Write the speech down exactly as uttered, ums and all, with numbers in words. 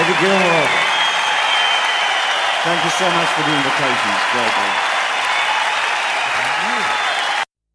David Gilmour. Thank you so much for the invitation. It's great.